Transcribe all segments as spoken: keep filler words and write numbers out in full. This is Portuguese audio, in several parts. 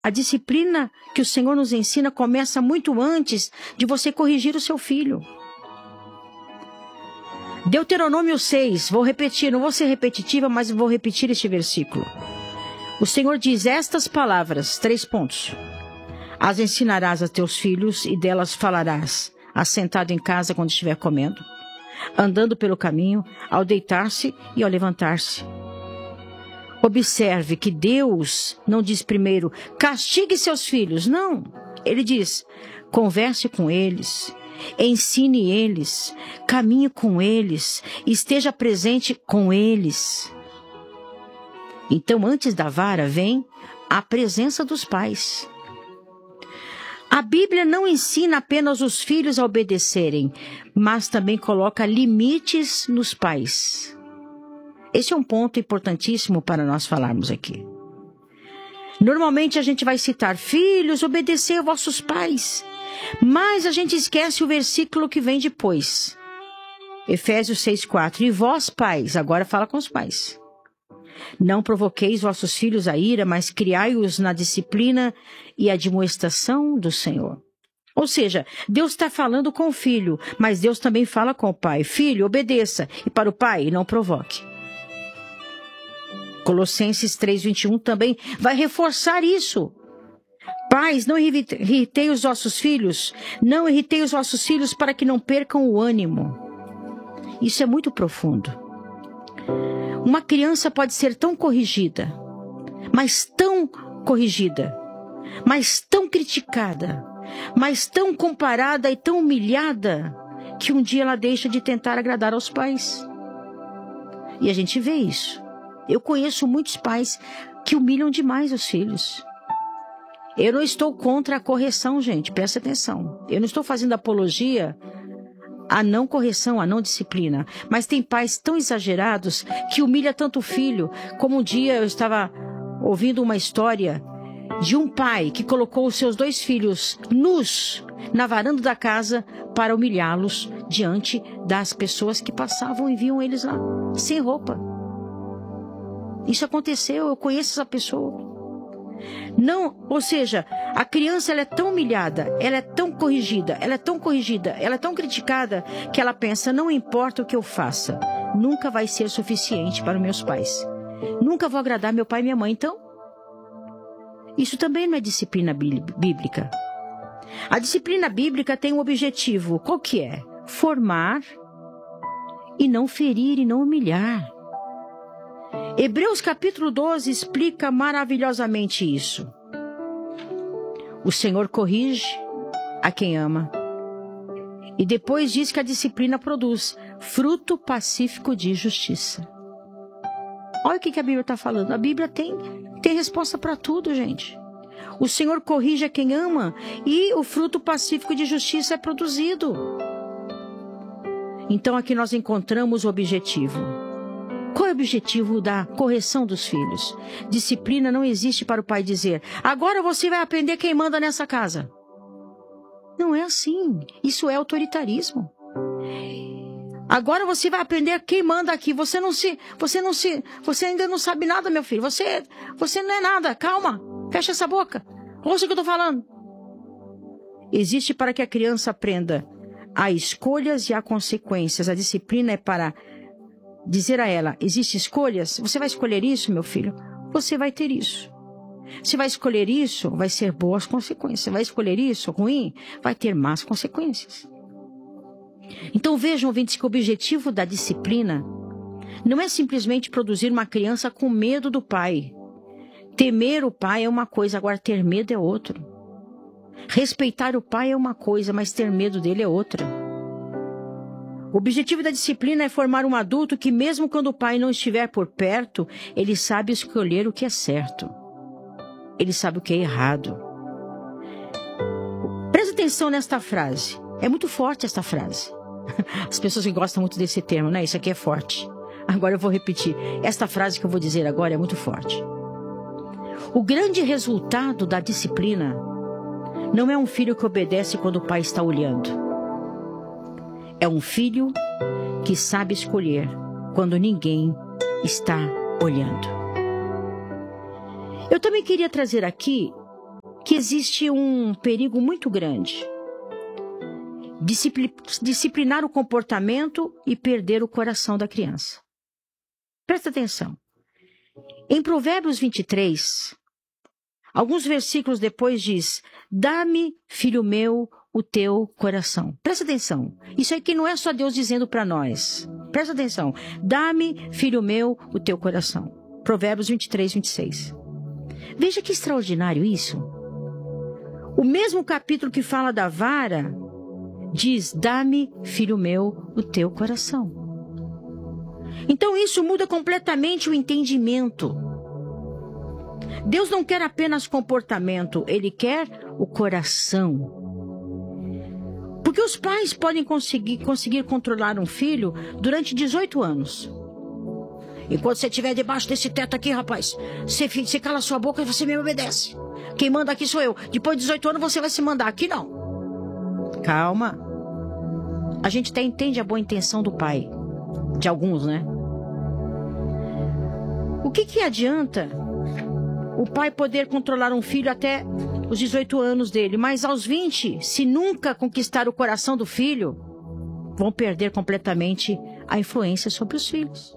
A disciplina que o Senhor nos ensina começa muito antes de você corrigir o seu filho. Deuteronômio seis, vou repetir, não vou ser repetitiva, mas vou repetir este versículo. O Senhor diz estas palavras, três pontos. As ensinarás a teus filhos e delas falarás, assentado em casa quando estiver comendo, andando pelo caminho, ao deitar-se e ao levantar-se. Observe que Deus não diz primeiro, castigue seus filhos. Não, Ele diz, converse com eles, ensine eles, caminhe com eles, esteja presente com eles. Então, antes da vara, vem a presença dos pais. A Bíblia não ensina apenas os filhos a obedecerem, mas também coloca limites nos pais. Esse é um ponto importantíssimo para nós falarmos aqui. Normalmente a gente vai citar, filhos, obedecer a vossos pais. Mas a gente esquece o versículo que vem depois. Efésios seis, quatro. E vós, pais, agora fala com os pais. Não provoqueis vossos filhos a ira, mas criai-os na disciplina e admoestação do Senhor. Ou seja, Deus está falando com o filho, mas Deus também fala com o pai. Filho, obedeça. E para o pai, não provoque. Colossenses três, vinte e um também vai reforçar isso. Pais, não irritei os vossos filhos, não irritei os vossos filhos para que não percam o ânimo. Isso é muito profundo. Uma criança pode ser tão corrigida, mas tão corrigida, mas tão criticada, mas tão comparada e tão humilhada, que um dia ela deixa de tentar agradar aos pais. E a gente vê isso. Eu conheço muitos pais que humilham demais os filhos. Eu não estou contra a correção, gente, presta atenção. Eu não estou fazendo apologia à não correção, à não disciplina. Mas tem pais tão exagerados que humilham tanto o filho. Como um dia eu estava ouvindo uma história de um pai que colocou os seus dois filhos nus na varanda da casa para humilhá-los diante das pessoas que passavam e viam eles lá, sem roupa. Isso aconteceu, eu conheço essa pessoa. Não, ou seja, a criança ela é tão humilhada, ela é tão corrigida, ela é tão corrigida, ela é tão criticada, que ela pensa, não importa o que eu faça, nunca vai ser suficiente para os meus pais. Nunca vou agradar meu pai e minha mãe, então. Isso também não é disciplina bíblica. A disciplina bíblica tem um objetivo, qual que é? Formar e não ferir e não humilhar. Hebreus capítulo doze explica maravilhosamente isso. O Senhor corrige a quem ama. E depois diz que a disciplina produz fruto pacífico de justiça. Olha o que a Bíblia está falando. A Bíblia tem, tem resposta para tudo, gente. O Senhor corrige a quem ama e o fruto pacífico de justiça é produzido. Então aqui nós encontramos o objetivo. Qual é o objetivo da correção dos filhos? Disciplina não existe para o pai dizer, agora você vai aprender quem manda nessa casa. Não é assim. Isso é autoritarismo. Agora você vai aprender quem manda aqui. Você não se, você não se, você ainda não sabe nada, meu filho. Você, você não é nada. Calma. Fecha essa boca. Ouça o que eu estou falando. Existe para que a criança aprenda. Há escolhas e há consequências. A disciplina é para dizer a ela, existem escolhas? Você vai escolher isso, meu filho? Você vai ter isso. Se vai escolher isso, vai ser boas consequências. Se vai escolher isso, ruim, vai ter más consequências. Então vejam, ouvintes, que o objetivo da disciplina não é simplesmente produzir uma criança com medo do pai. Temer o pai é uma coisa, agora ter medo é outro. Respeitar o pai é uma coisa, mas ter medo dele é outra. O objetivo da disciplina é formar um adulto que, mesmo quando o pai não estiver por perto, ele sabe escolher o que é certo. Ele sabe o que é errado. Presta atenção nesta frase. É muito forte esta frase. As pessoas que gostam muito desse termo, né? Isso aqui é forte. Agora eu vou repetir. Esta frase que eu vou dizer agora é muito forte. O grande resultado da disciplina não é um filho que obedece quando o pai está olhando. É um filho que sabe escolher quando ninguém está olhando. Eu também queria trazer aqui que existe um perigo muito grande. Discipli- disciplinar o comportamento e perder o coração da criança. Presta atenção. Em Provérbios vinte e três, alguns versículos depois diz: dá-me, filho meu, o teu coração. Presta atenção. Isso aqui não é só Deus dizendo para nós. Presta atenção. Dá-me, filho meu, o teu coração. Provérbios vinte e três, vinte e seis. Veja que extraordinário isso. O mesmo capítulo que fala da vara diz: dá-me, filho meu, o teu coração. Então isso muda completamente o entendimento. Deus não quer apenas comportamento, Ele quer o coração. Porque os pais podem conseguir, conseguir controlar um filho durante dezoito anos. Enquanto você estiver debaixo desse teto aqui, rapaz, você, você cala sua boca e você me obedece. Quem manda aqui sou eu. Depois de dezoito anos você vai se mandar, aqui não. Calma. A gente até entende a boa intenção do pai. De alguns, né? O que que adianta o pai poder controlar um filho até os dezoito anos dele, mas aos vinte, se nunca conquistar o coração do filho, vão perder completamente a influência sobre os filhos.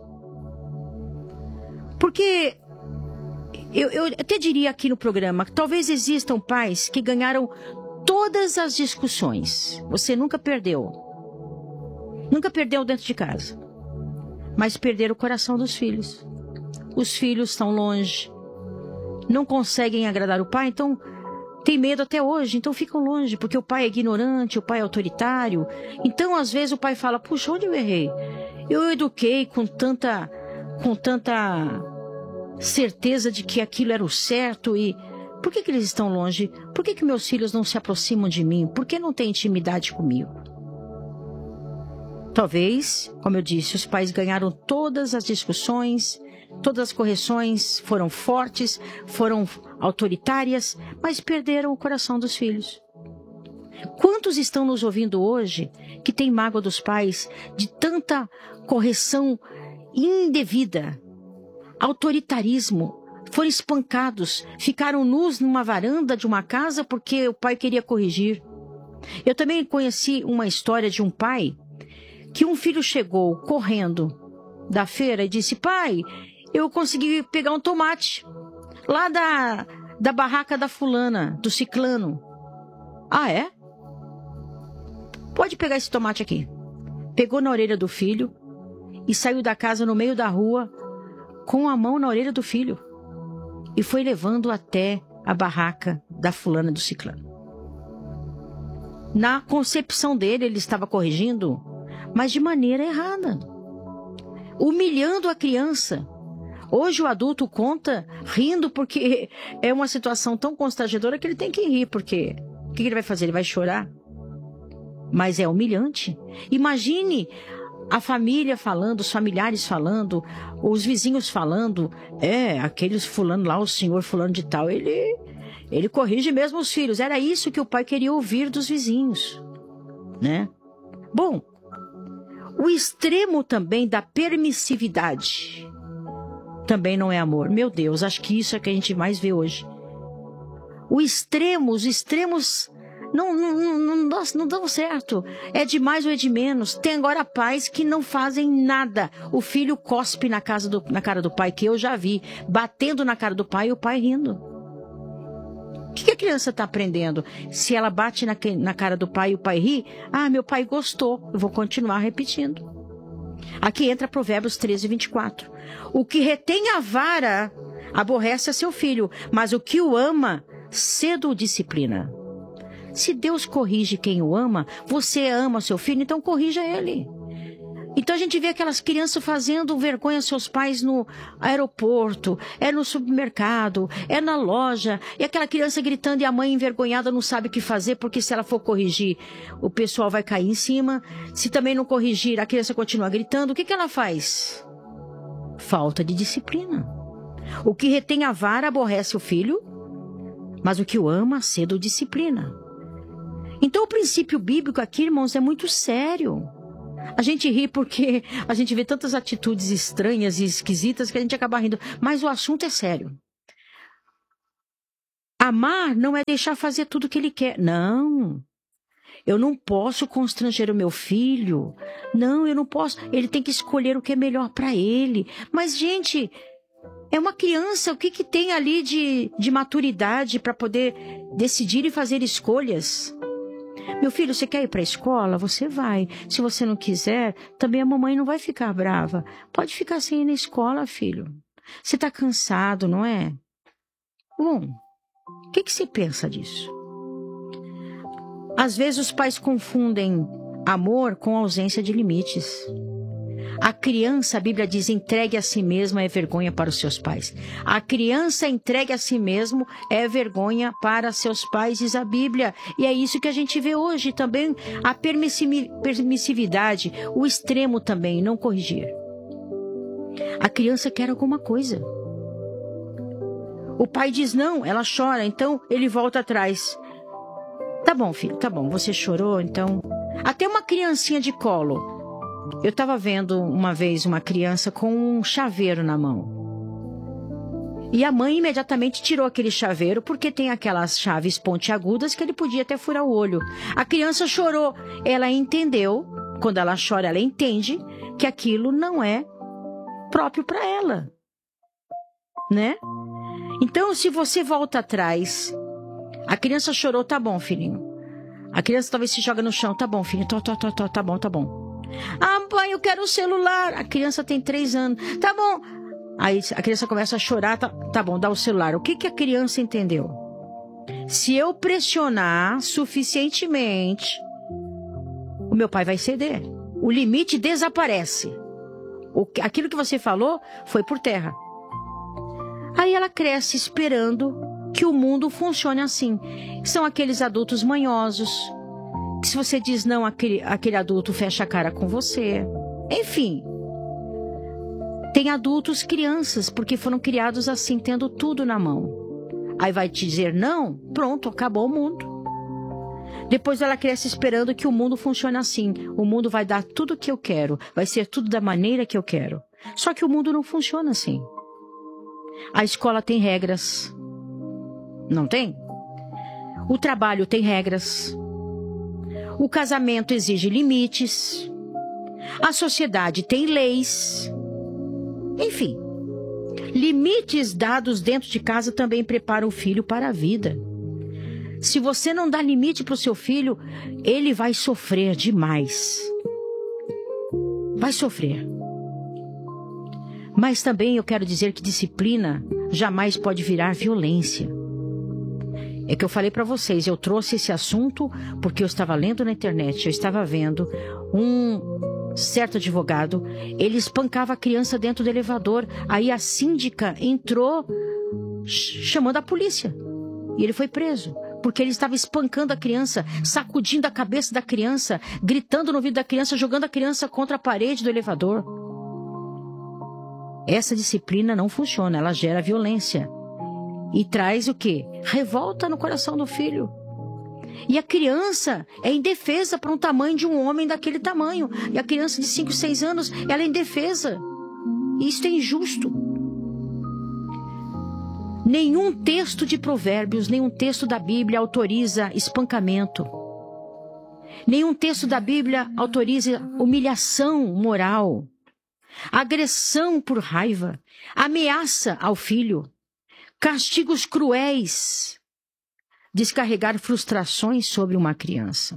Porque eu, eu até diria aqui no programa que talvez existam pais que ganharam todas as discussões. Você nunca perdeu. Nunca perdeu dentro de casa. Mas perderam o coração dos filhos. Os filhos estão longe. Não conseguem agradar o pai, então tem medo até hoje, então ficam longe, porque o pai é ignorante, o pai é autoritário. Então, às vezes, o pai fala: puxa, onde eu errei? Eu eduquei com tanta, com tanta certeza de que aquilo era o certo e por que que eles estão longe? Por que que meus filhos não se aproximam de mim? Por que não têm intimidade comigo? Talvez, como eu disse, os pais ganharam todas as discussões, todas as correções foram fortes, foram autoritárias, mas perderam o coração dos filhos. Quantos estão nos ouvindo hoje que têm mágoa dos pais de tanta correção indevida, autoritarismo, foram espancados, ficaram nus numa varanda de uma casa porque o pai queria corrigir? Eu também conheci uma história de um pai que um filho chegou correndo da feira e disse: pai, eu consegui pegar um tomate lá da, da barraca da fulana, do ciclano. Ah, é? Pode pegar esse tomate aqui. Pegou na orelha do filho e saiu da casa no meio da rua com a mão na orelha do filho e foi levando até a barraca da fulana do ciclano. Na concepção dele, ele estava corrigindo, mas de maneira errada, humilhando a criança. Hoje o adulto conta rindo porque é uma situação tão constrangedora que ele tem que rir, porque o que ele vai fazer? Ele vai chorar? Mas é humilhante. Imagine a família falando, os familiares falando, os vizinhos falando: é, aqueles fulano lá, o senhor fulano de tal, ele, ele corrige mesmo os filhos. Era isso que o pai queria ouvir dos vizinhos, né? Bom, o extremo também da permissividade também não é amor. Meu Deus, acho que isso é que a gente mais vê hoje. O extremo, os extremos não, não, não, não, não dão certo. É de mais ou é de menos. Tem agora pais que não fazem nada. O filho cospe na, casa do, na cara do pai, que eu já vi, batendo na cara do pai e o pai rindo. O que, que a criança está aprendendo? Se ela bate na, na cara do pai e o pai ri: ah, meu pai gostou, eu vou continuar repetindo. Aqui entra Provérbios treze, vinte e quatro. O que retém a vara aborrece a seu filho, mas o que o ama, cedo o disciplina. Se Deus corrige quem o ama, você ama seu filho, então corrija ele. Então a gente vê aquelas crianças fazendo vergonha aos seus pais no aeroporto, é no supermercado, é na loja, e aquela criança gritando e a mãe envergonhada não sabe o que fazer, porque se ela for corrigir, o pessoal vai cair em cima. Se também não corrigir, a criança continua gritando. O que que ela faz? Falta de disciplina. O que retém a vara aborrece o filho, mas o que o ama, cedo o disciplina. Então o princípio bíblico aqui, irmãos, é muito sério. A gente ri porque a gente vê tantas atitudes estranhas e esquisitas que a gente acaba rindo. Mas o assunto é sério. Amar não é deixar fazer tudo o que ele quer. Não. Eu não posso constranger o meu filho. Não, eu não posso. Ele tem que escolher o que é melhor para ele. Mas, gente, é uma criança. O que, que tem ali de, de maturidade para poder decidir e fazer escolhas? Meu filho, você quer ir para a escola? Você vai. Se você não quiser, também a mamãe não vai ficar brava. Pode ficar sem ir na escola, filho. Você está cansado, não é? Bom, o que, que você pensa disso? Às vezes os pais confundem amor com ausência de limites. A criança, a Bíblia diz, entregue a si mesma é vergonha para os seus pais. A criança entregue a si mesmo é vergonha para seus pais, diz a Bíblia. E é isso que a gente vê hoje também, a permissividade, o extremo também, não corrigir. A criança quer alguma coisa. O pai diz não, ela chora, então ele volta atrás. Tá bom, filho, tá bom, você chorou, então... Até uma criancinha de colo. Eu estava vendo uma vez uma criança com um chaveiro na mão. E a mãe imediatamente tirou aquele chaveiro porque tem aquelas chaves pontiagudas que ele podia até furar o olho. A criança chorou. Ela entendeu, quando ela chora, ela entende que aquilo não é próprio para ela. Né? Então, se você volta atrás... A criança chorou, tá bom, filhinho. A criança talvez se joga no chão, tá bom, filhinho, tá, tá, tá, tá, tá bom, tá bom. Ah, pai, eu quero o celular. A criança tem três anos, tá bom. Aí a criança começa a chorar, tá, tá bom, dá o celular. O que, que a criança entendeu? Se eu pressionar suficientemente, o meu pai vai ceder. O limite desaparece. O, aquilo que você falou foi por terra. Aí ela cresce esperando que o mundo funcione assim. São aqueles adultos manhosos, que se você diz não, aquele, aquele adulto fecha a cara com você. Enfim, tem adultos crianças, porque foram criados assim, tendo tudo na mão. Aí vai te dizer não, pronto, acabou o mundo. Depois ela cresce esperando que o mundo funcione assim. O mundo vai dar tudo o que eu quero, vai ser tudo da maneira que eu quero. Só que o mundo não funciona assim. A escola tem regras. Não tem? O trabalho tem regras. O casamento exige limites. A sociedade tem leis. Enfim, limites dados dentro de casa também preparam o filho para a vida. Se você não dá limite para o seu filho, ele vai sofrer demais. Vai sofrer. Mas também eu quero dizer que disciplina jamais pode virar violência. É que eu falei para vocês, eu trouxe esse assunto porque eu estava lendo na internet, eu estava vendo um certo advogado, ele espancava a criança dentro do elevador, aí a síndica entrou chamando a polícia e ele foi preso, porque ele estava espancando a criança, sacudindo a cabeça da criança, gritando no ouvido da criança, jogando a criança contra a parede do elevador. Essa disciplina não funciona, ela gera violência. E traz o quê? Revolta no coração do filho. E a criança é indefesa para um tamanho de um homem daquele tamanho. E a criança de cinco, seis anos, ela é indefesa. E isso é injusto. Nenhum texto de Provérbios, nenhum texto da Bíblia autoriza espancamento. Nenhum texto da Bíblia autoriza humilhação moral, agressão por raiva, ameaça ao filho. Castigos cruéis, descarregar frustrações sobre uma criança.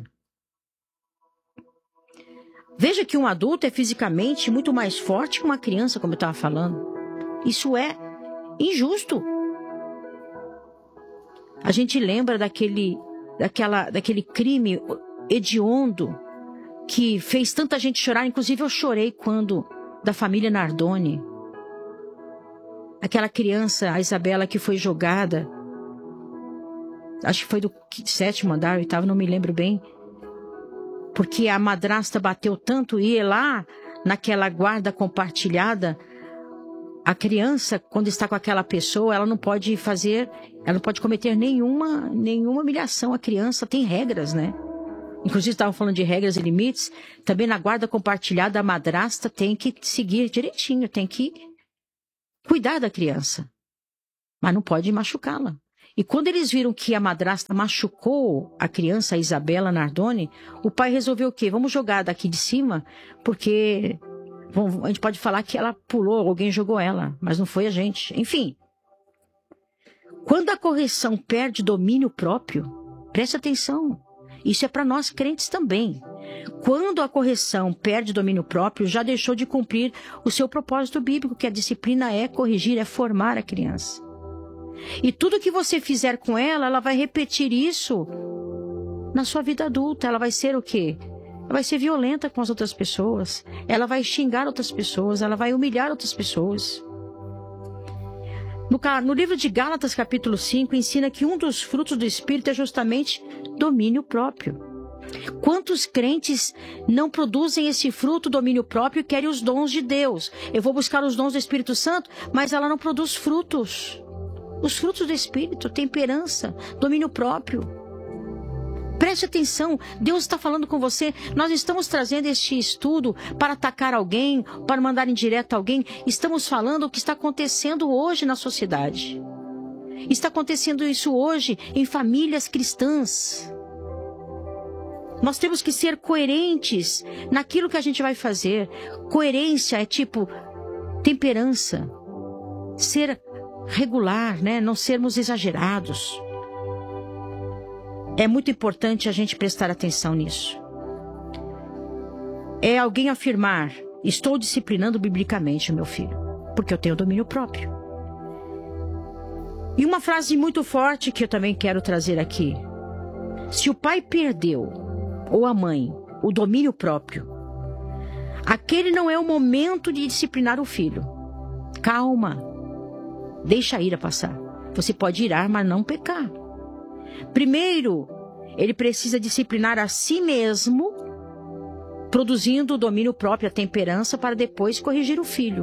Veja que um adulto é fisicamente muito mais forte que uma criança, como eu estava falando. Isso é injusto. A gente lembra daquele, daquela, daquele crime hediondo que fez tanta gente chorar. Inclusive eu chorei quando, da família Nardoni. Aquela criança, a Isabela, que foi jogada, acho que foi do sétimo andar, oitavo, não me lembro bem, porque a madrasta bateu tanto e lá, naquela guarda compartilhada, a criança, quando está com aquela pessoa, ela não pode fazer, ela não pode cometer nenhuma, nenhuma humilhação. A criança tem regras, né? Inclusive, estavam falando de regras e limites. Também na guarda compartilhada, a madrasta tem que seguir direitinho, tem que cuidar da criança, mas não pode machucá-la. E quando eles viram que a madrasta machucou a criança, a Isabela Nardoni, o pai resolveu o quê? Vamos jogar daqui de cima, porque bom, a gente pode falar que ela pulou, alguém jogou ela, mas não foi a gente. Enfim, quando a correção perde domínio próprio, preste atenção, isso é para nós crentes também. Quando a correção perde domínio próprio, já deixou de cumprir o seu propósito bíblico, que a disciplina é corrigir, é formar a criança. E tudo que você fizer com ela, ela vai repetir isso na sua vida adulta. Ela vai ser o quê? Ela vai ser violenta com as outras pessoas. Ela vai xingar outras pessoas. Ela vai humilhar outras pessoas. No, no livro de Gálatas, capítulo cinco, ensina que um dos frutos do Espírito é justamente domínio próprio. Quantos crentes não produzem esse fruto, domínio próprio, e querem os dons de Deus? Eu vou buscar os dons do Espírito Santo, mas ela não produz frutos. Os frutos do Espírito, temperança, domínio próprio. Preste atenção, Deus está falando com você. Nós estamos trazendo este estudo para atacar alguém, para mandar indireta a alguém. Estamos falando o que está acontecendo hoje na sociedade. Está acontecendo isso hoje em famílias cristãs. Nós temos que ser coerentes naquilo que a gente vai fazer. Coerência é tipo temperança, ser regular, né? Não sermos exagerados. É muito importante a gente prestar atenção nisso. É alguém afirmar: estou disciplinando biblicamente o meu filho, porque eu tenho domínio próprio. E uma frase muito forte que eu também quero trazer aqui: se o pai perdeu, ou a mãe, o domínio próprio, aquele não é o momento de disciplinar o filho. Calma. Deixa a ira passar. Você pode irar, mas não pecar. Primeiro, ele precisa disciplinar a si mesmo, produzindo o domínio próprio, a temperança, para depois corrigir o filho.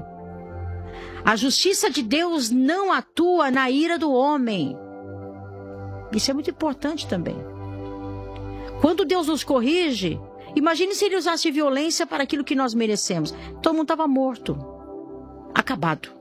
A justiça de Deus não atua na ira do homem. Isso é muito importante também. Quando Deus nos corrige, imagine se ele usasse violência para aquilo que nós merecemos. Todo mundo estava morto, acabado.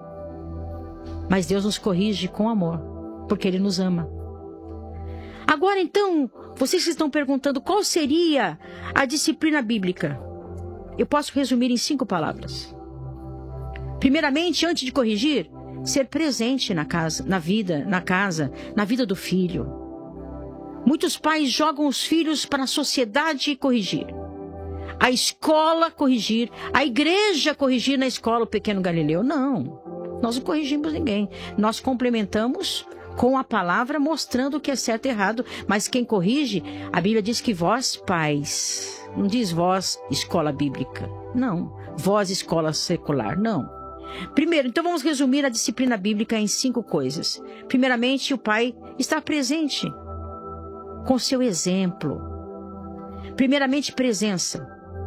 Mas Deus nos corrige com amor, porque Ele nos ama. Agora então, vocês que estão perguntando qual seria a disciplina bíblica, eu posso resumir em cinco palavras. Primeiramente, antes de corrigir, ser presente na casa, na vida, na casa, na vida do filho. Muitos pais jogam os filhos para a sociedade corrigir, a escola corrigir, a igreja corrigir na escola o pequeno Galileu. Não. Nós não corrigimos ninguém. Nós complementamos com a palavra, mostrando o que é certo e errado. Mas quem corrige, a Bíblia diz que vós, pais, não diz vós, escola bíblica. Não. Vós, escola secular. Não. Primeiro, então vamos resumir a disciplina bíblica em cinco coisas. Primeiramente, o pai está presente com seu exemplo. Primeiramente, presença.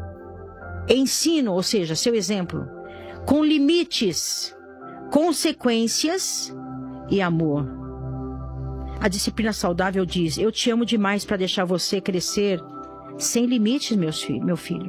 Ensino, ou seja, seu exemplo. Com limites, consequências e amor. A disciplina saudável diz: eu te amo demais para deixar você crescer sem limites, meus fi- meu filho.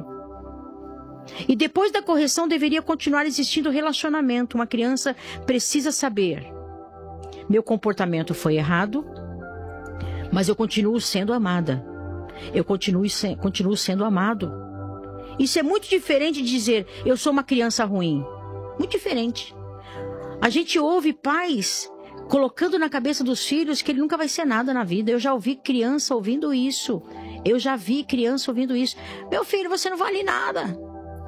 E depois da correção deveria continuar existindo relacionamento. Uma criança precisa saber: meu comportamento foi errado, mas eu continuo sendo amada. Eu continuo, se- continuo sendo amado. Isso é muito diferente de dizer: eu sou uma criança ruim. Muito diferente. A gente ouve pais colocando na cabeça dos filhos que ele nunca vai ser nada na vida. Eu já ouvi criança ouvindo isso. Eu já vi criança ouvindo isso. Meu filho, você não vale nada.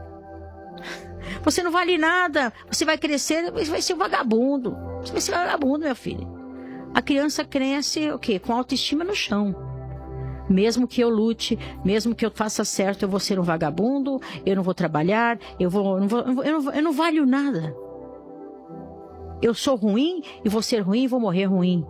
Você não vale nada. Você vai crescer, você vai ser um vagabundo. Você vai ser um vagabundo, meu filho. A criança cresce o quê? Com autoestima no chão. Mesmo que eu lute, mesmo que eu faça certo, eu vou ser um vagabundo, eu não vou trabalhar, eu, vou, eu, não, vou, eu, não, eu não valho nada. Eu sou ruim e vou ser ruim e vou morrer ruim.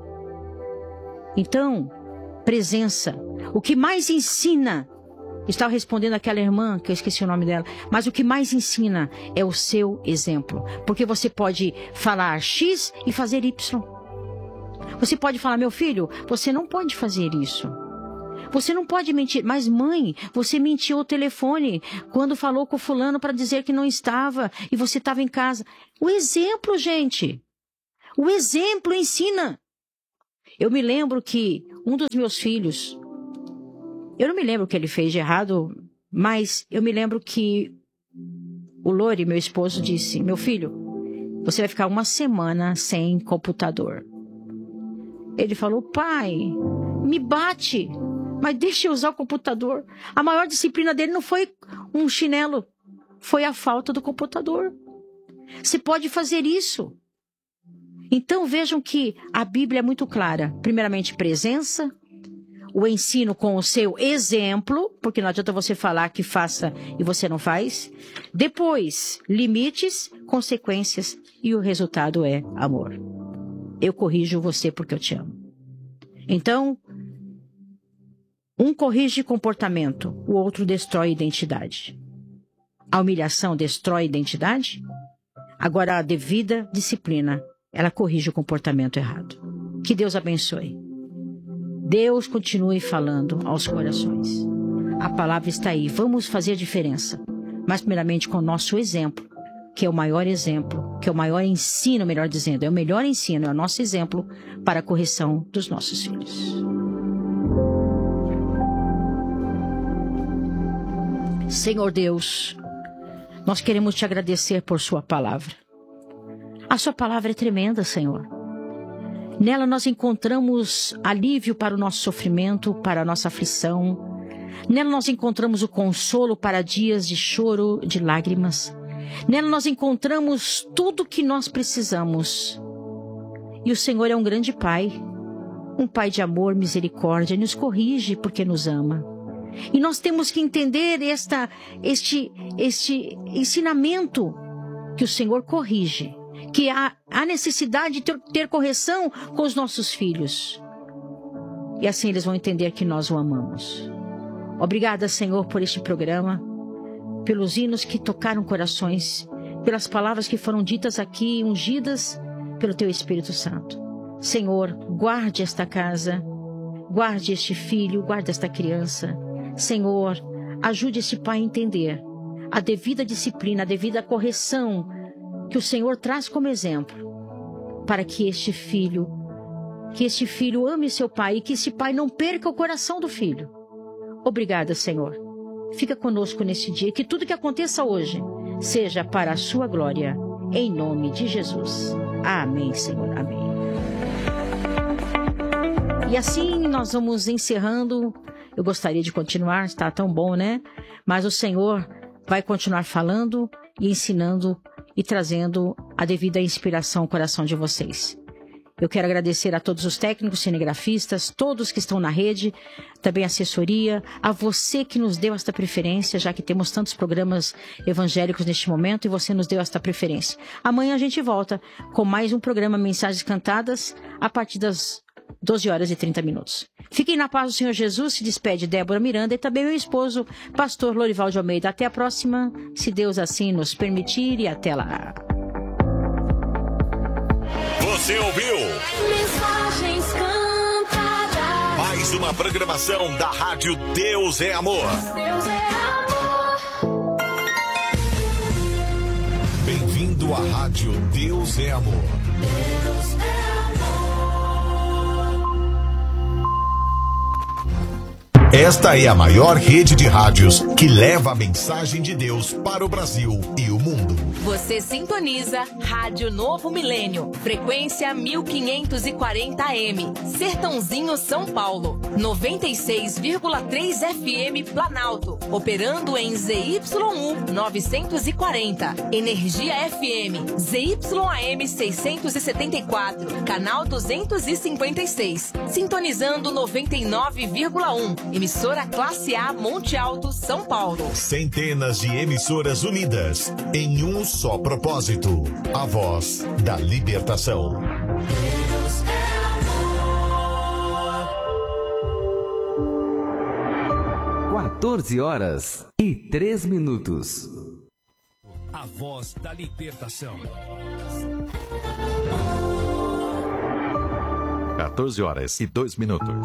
Então, presença. O que mais ensina, estava respondendo aquela irmã, que eu esqueci o nome dela, mas o que mais ensina é o seu exemplo. Porque você pode falar X e fazer Y. Você pode falar: meu filho, você não pode fazer isso. Você não pode mentir. Mas mãe, você mentiu ao telefone quando falou com o fulano para dizer que não estava e você estava em casa. O exemplo, gente. O exemplo ensina. Eu me lembro que um dos meus filhos, eu não me lembro o que ele fez de errado, mas eu me lembro que o Lori, meu esposo, disse: meu filho, você vai ficar uma semana sem computador. Ele falou: pai, me bate, mas deixa eu usar o computador. A maior disciplina dele não foi um chinelo, foi a falta do computador. Você pode fazer isso. Então vejam que a Bíblia é muito clara. Primeiramente, presença, o ensino com o seu exemplo, porque não adianta você falar que faça e você não faz. Depois, limites, consequências, e o resultado é amor. Eu corrijo você porque eu te amo. Então, um corrige comportamento, o outro destrói identidade. A humilhação destrói identidade. Agora, a devida disciplina, ela corrige o comportamento errado. Que Deus abençoe. Deus continue falando aos corações. A palavra está aí. Vamos fazer a diferença. Mas, primeiramente, com o nosso exemplo, que é o maior exemplo, que é o maior ensino, melhor dizendo, é o melhor ensino, é o nosso exemplo para a correção dos nossos filhos. Senhor Deus, nós queremos te agradecer por sua palavra. A sua palavra é tremenda, Senhor. Nela nós encontramos alívio para o nosso sofrimento, para a nossa aflição. Nela nós encontramos o consolo para dias de choro, de lágrimas. Nela nós encontramos tudo o que nós precisamos. E o Senhor é um grande Pai, um Pai de amor, misericórdia, nos corrige porque nos ama. E nós temos que entender esta, este, este ensinamento que o Senhor corrige, que há, há necessidade de ter, ter correção com os nossos filhos. E assim eles vão entender que nós o amamos. Obrigada, Senhor, por este programa, pelos hinos que tocaram corações, pelas palavras que foram ditas aqui, ungidas pelo Teu Espírito Santo. Senhor, guarde esta casa, guarde este filho, guarde esta criança. Senhor, ajude esse pai a entender a devida disciplina, a devida correção que o Senhor traz como exemplo, para que este filho, que este filho ame seu pai e que esse pai não perca o coração do filho. Obrigada, Senhor. Fica conosco neste dia, que tudo que aconteça hoje seja para a sua glória, em nome de Jesus. Amém, Senhor. Amém. E assim nós vamos encerrando. Eu gostaria de continuar, está tão bom, né? Mas o Senhor vai continuar falando e ensinando e trazendo a devida inspiração ao coração de vocês. Eu quero agradecer a todos os técnicos, cinegrafistas, todos que estão na rede, também a assessoria, a você que nos deu esta preferência, já que temos tantos programas evangélicos neste momento e você nos deu esta preferência. Amanhã a gente volta com mais um programa Mensagens Cantadas a partir das doze horas e trinta minutos. Fiquem na paz do Senhor Jesus. Se despede Débora Miranda e também meu esposo, pastor Lorival de Almeida. Até a próxima, se Deus assim nos permitir, e até lá. Você ouviu? Mensagens Cantadas. Mais uma programação da Rádio Deus é Amor. Deus é amor. Bem-vindo à Rádio Deus é Amor. Deus é amor. Esta é a maior rede de rádios que leva a mensagem de Deus para o Brasil e o mundo. Você sintoniza Rádio Novo Milênio, frequência mil quinhentos e quarenta A M, Sertãozinho, São Paulo, noventa e seis vírgula três F M Planalto, operando em Z Y U novecentos e quarenta, Energia F M, Z Y A M seiscentos e setenta e quatro, canal duzentos e cinquenta e seis, sintonizando noventa e nove vírgula um, emissora Classe A Monte Alto, São Paulo. Centenas de emissoras unidas em um só propósito: a voz da libertação. Deus é amor. quatorze horas e três minutos. A voz da libertação. quatorze horas e dois minutos.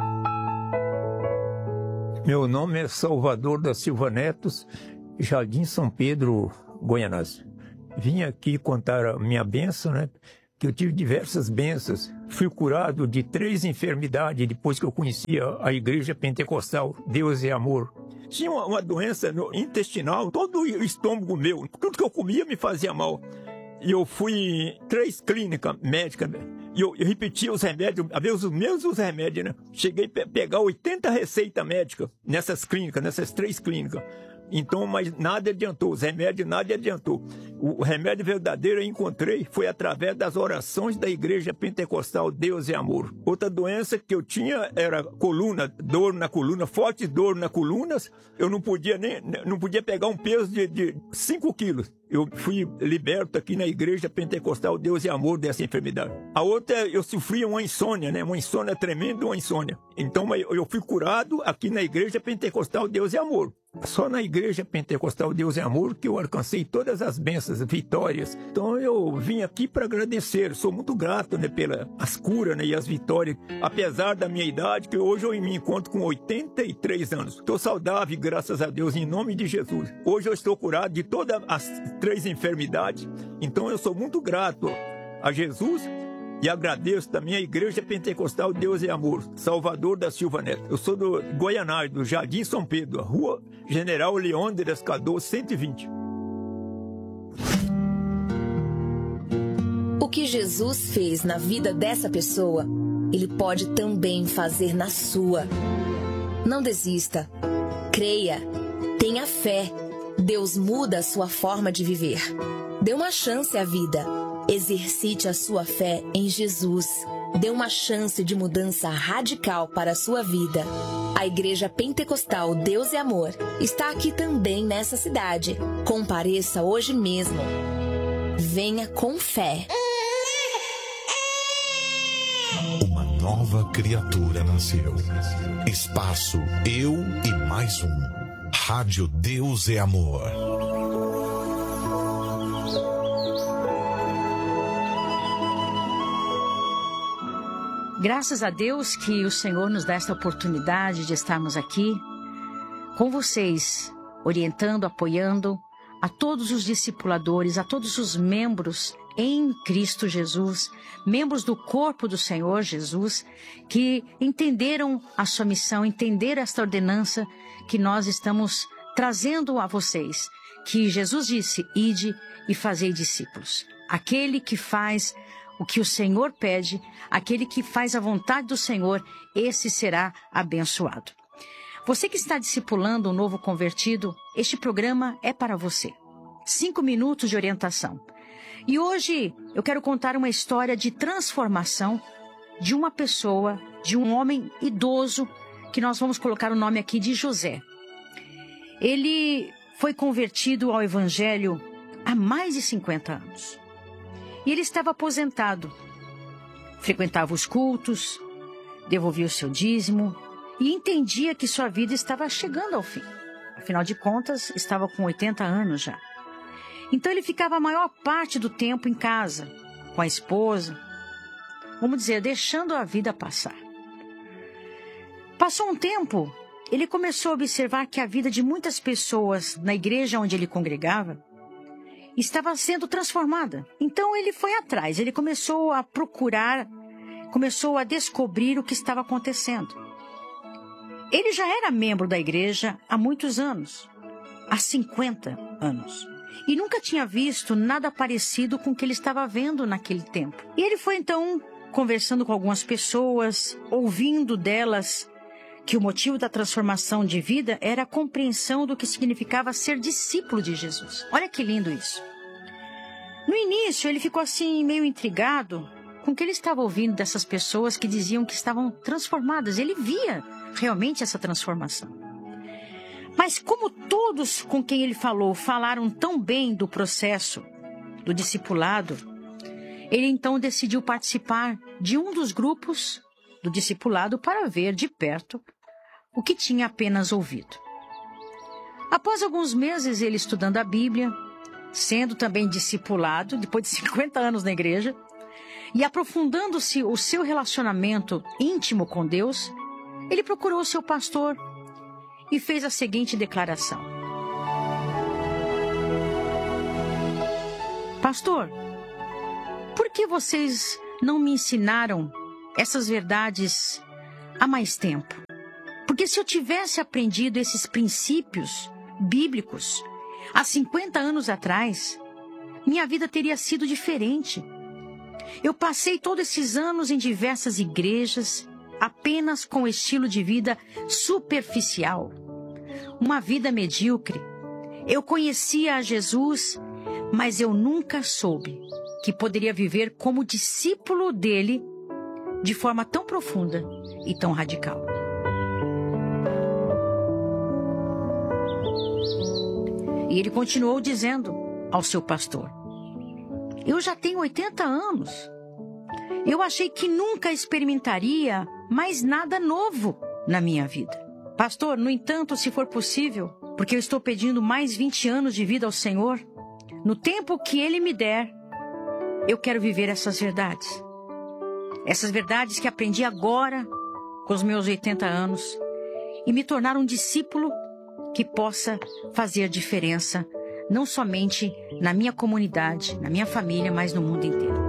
Meu nome é Salvador da Silva Netos, Jardim São Pedro, Goianás. Vim aqui contar a minha bênção, né? que eu tive diversas bênçãos. Fui curado de três enfermidades depois que eu conhecia a igreja pentecostal, Deus é Amor. Tinha uma, uma doença no intestinal, todo o estômago meu, tudo que eu comia me fazia mal. E eu fui em três clínicas médicas, e eu, eu repetia os remédios, às vezes os mesmos remédios, né? Cheguei a pe- pegar oitenta receitas médicas nessas clínicas, nessas três clínicas. Então, mas nada adiantou, os remédios nada adiantou. O, o remédio verdadeiro eu encontrei foi através das orações da igreja pentecostal Deus é Amor. Outra doença que eu tinha era coluna, dor na coluna, forte dor nas colunas. Eu não podia nem, não podia pegar um peso de cinco quilos. Eu fui liberto aqui na igreja pentecostal Deus é Amor dessa enfermidade. A outra, eu sofria uma insônia, né? Uma insônia tremenda, uma insônia. Então, eu fui curado aqui na igreja pentecostal Deus é Amor. Só na igreja pentecostal Deus é Amor que eu alcancei todas as bênçãos, vitórias. Então eu vim aqui para agradecer. Sou muito grato, né, pelas curas, né, e as vitórias. Apesar da minha idade, que hoje eu me encontro com oitenta e três anos. Estou saudável, graças a Deus, em nome de Jesus. Hoje eu estou curado de todas as três enfermidades. Então eu sou muito grato a Jesus. E agradeço também a Igreja Pentecostal Deus é Amor, Salvador da Silva Neto. Eu sou do Goianário, do Jardim São Pedro, Rua General Leônidas Cador, cento e vinte. O que Jesus fez na vida dessa pessoa, Ele pode também fazer na sua. Não desista. Creia. Tenha fé. Deus muda a sua forma de viver. Dê uma chance à vida. Exercite a sua fé em Jesus. Dê uma chance de mudança radical para a sua vida. A Igreja Pentecostal Deus é Amor está aqui também nessa cidade. Compareça hoje mesmo. Venha com fé. Uma nova criatura nasceu. Espaço Eu e Mais Um. Rádio Deus é Amor. Graças a Deus que o Senhor nos dá esta oportunidade de estarmos aqui com vocês, orientando, apoiando a todos os discipuladores, a todos os membros em Cristo Jesus, membros do corpo do Senhor Jesus, que entenderam a sua missão, entenderam esta ordenança que nós estamos trazendo a vocês, que Jesus disse, ide e fazei discípulos. Aquele que faz o que o Senhor pede, aquele que faz a vontade do Senhor, esse será abençoado. Você que está discipulando um novo convertido, este programa é para você. Cinco minutos de orientação. E hoje eu quero contar uma história de transformação de uma pessoa, de um homem idoso, que nós vamos colocar o nome aqui de José. Ele foi convertido ao Evangelho há mais de cinquenta anos. E ele estava aposentado, frequentava os cultos, devolvia o seu dízimo e entendia que sua vida estava chegando ao fim. Afinal de contas, estava com oitenta anos já. Então ele ficava a maior parte do tempo em casa, com a esposa, vamos dizer, deixando a vida passar. Passou um tempo, ele começou a observar que a vida de muitas pessoas na igreja onde ele congregava estava sendo transformada. Então ele foi atrás, ele começou a procurar, começou a descobrir o que estava acontecendo. Ele já era membro da igreja há muitos anos, há cinquenta anos, e nunca tinha visto nada parecido com o que ele estava vendo naquele tempo. E ele foi então conversando com algumas pessoas, ouvindo delas que o motivo da transformação de vida era a compreensão do que significava ser discípulo de Jesus. Olha que lindo isso. No início, ele ficou assim meio intrigado com o que ele estava ouvindo dessas pessoas que diziam que estavam transformadas. Ele via realmente essa transformação. Mas como todos com quem ele falou falaram tão bem do processo do discipulado, ele então decidiu participar de um dos grupos do discipulado para ver de perto o que tinha apenas ouvido. Após alguns meses ele estudando a Bíblia, sendo também discipulado, depois de cinquenta anos na igreja, e aprofundando-se o seu relacionamento íntimo com Deus, ele procurou o seu pastor e fez a seguinte declaração: Pastor, por que vocês não me ensinaram essas verdades há mais tempo? Porque se eu tivesse aprendido esses princípios bíblicos há cinquenta anos atrás, minha vida teria sido diferente. Eu passei todos esses anos em diversas igrejas, apenas com estilo de vida superficial, uma vida medíocre. Eu conhecia a Jesus, mas eu nunca soube que poderia viver como discípulo dele de forma tão profunda e tão radical. E ele continuou dizendo ao seu pastor: eu já tenho oitenta anos. Eu achei que nunca experimentaria mais nada novo na minha vida. Pastor, no entanto, se for possível, porque eu estou pedindo mais vinte anos de vida ao Senhor, no tempo que Ele me der, eu quero viver essas verdades. Essas verdades que aprendi agora, com os meus oitenta anos, e me tornar um discípulo que possa fazer diferença, não somente na minha comunidade, na minha família, mas no mundo inteiro.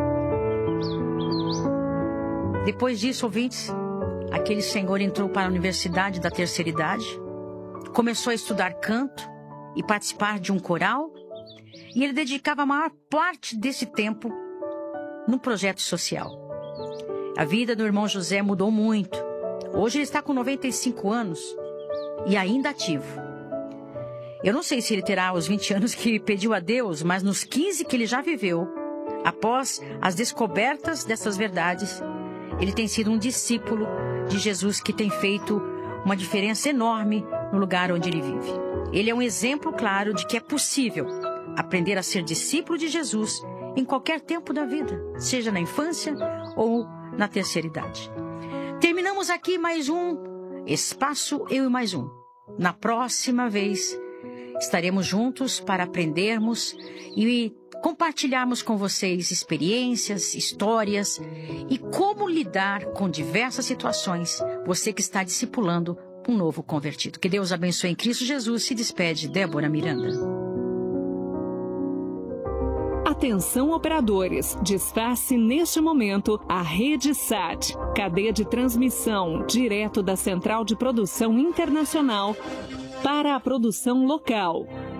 Depois disso, ouvintes, aquele senhor entrou para a universidade da terceira idade, começou a estudar canto e participar de um coral, e ele dedicava a maior parte desse tempo num projeto social. A vida do irmão José mudou muito. Hoje ele está com noventa e cinco anos e ainda ativo. Eu não sei se ele terá os vinte anos que pediu a Deus, mas nos quinze que ele já viveu, após as descobertas dessas verdades, ele tem sido um discípulo de Jesus que tem feito uma diferença enorme no lugar onde ele vive. Ele é um exemplo claro de que é possível aprender a ser discípulo de Jesus em qualquer tempo da vida, seja na infância ou na terceira idade. Terminamos aqui mais um Espaço Eu e Mais Um. Na próxima vez, estaremos juntos para aprendermos e compartilharmos com vocês experiências, histórias e como lidar com diversas situações, você que está discipulando um novo convertido. Que Deus abençoe em Cristo Jesus. Se despede Débora Miranda. Atenção, operadores, desface neste momento a Rede Sat, cadeia de transmissão direto da Central de Produção Internacional para a produção local.